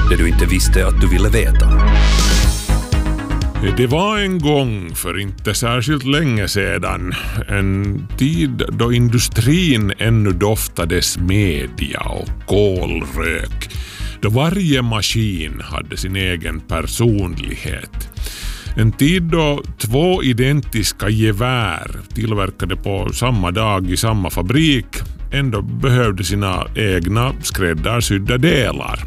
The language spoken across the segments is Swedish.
Det du inte visste att du ville veta. Det var en gång för inte särskilt länge sedan, en tid då industrin ännu doftade smedja och kolrök, då varje maskin hade sin egen personlighet. En tid då 2 identiska gevär tillverkade på samma dag i samma fabrik ändå behövde sina egna skräddarsydda delar.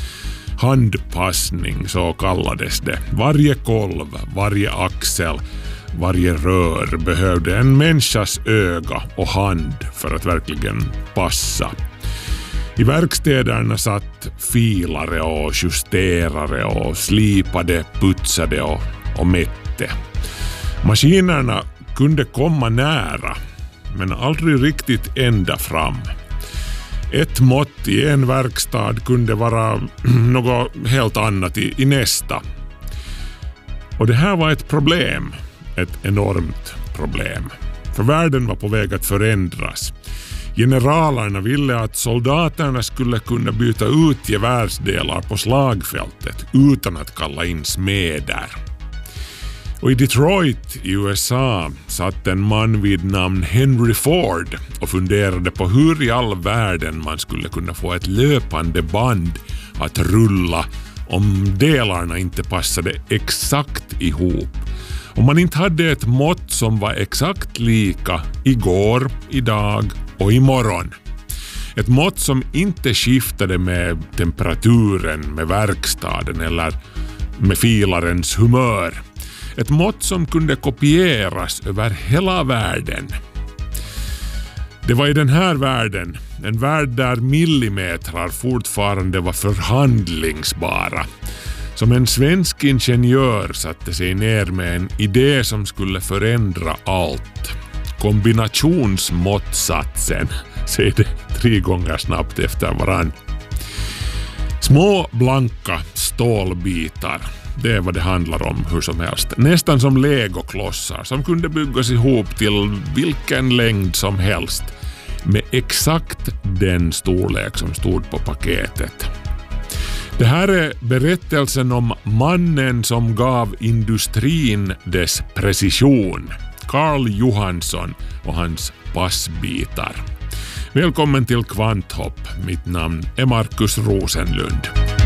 Handpassning, så kallades det. Varje kolv, varje axel, varje rör behövde en människas öga och hand för att verkligen passa. I verkstäderna satt filare och justerare och slipade, putsade och mätte. Maskinerna kunde komma nära, men aldrig riktigt ända fram. Ett mått i en verkstad kunde vara något helt annat i nästa. Och det här var ett problem, ett enormt problem. För världen var på väg att förändras. Generalerna ville att soldaterna skulle kunna byta ut gevärsdelar på slagfältet utan att kalla in smeder. Och i Detroit i USA satt en man vid namn Henry Ford och funderade på hur i all världen man skulle kunna få ett löpande band att rulla om delarna inte passade exakt ihop. Om man inte hade ett mått som var exakt lika igår, idag och imorgon. Ett mått som inte skiftade med temperaturen, med verkstaden eller med filarens humör. Ett mått som kunde kopieras över hela världen. Det var i den här världen, en värld där millimetrar fortfarande var förhandlingsbara, som en svensk ingenjör satte sig ner med en idé som skulle förändra allt. Kombinationsmåttsatsen, säger det 3 gånger snabbt efter varann. Små blanka stålbitar, det är vad det handlar om hur som helst. Nästan som legoklossar som kunde byggas ihop till vilken längd som helst med exakt den storlek som stod på paketet. Det här är berättelsen om mannen som gav industrin dess precision. Carl Johansson och hans passbitar. Välkommen till Kvanthopp. Mitt namn är Markus Rosenlund.